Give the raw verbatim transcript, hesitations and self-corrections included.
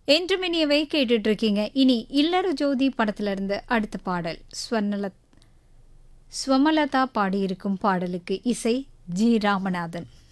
என்று மினியவை கேட்டுட்டு இருக்கீங்க. இனி இல்லற ஜோதி படத்துல இருந்து அடுத்த பாடல். ஸ்வர்ணலத் ஸ்வமலதா பாடியிருக்கும் பாடலுக்கு இசை ஜி ராமநாதன்.